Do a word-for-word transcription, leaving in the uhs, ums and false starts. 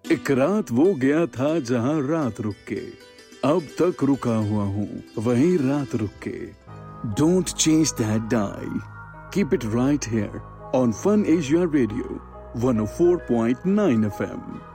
एक रात वो गया था जहां रात रुक के, अब तक रुका हुआ हूं वहीं रात रुक के। Don't change that die, keep it right here on fun Asia radio one O four point nine F M.